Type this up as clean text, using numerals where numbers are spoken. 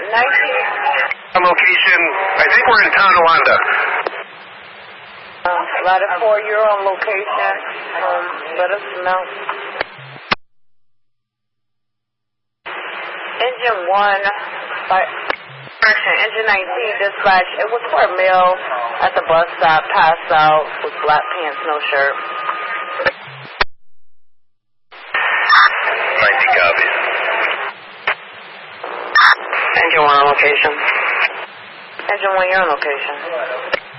Location, I think we're in Tonawanda. Ladder 4, you're on location. Let us know. Engine 1, Engine 19 dispatch. It was for a male at the bus stop, passed out with black pants, no shirt. 90 copies. Engine 1 on location. Engine 1, you're on location.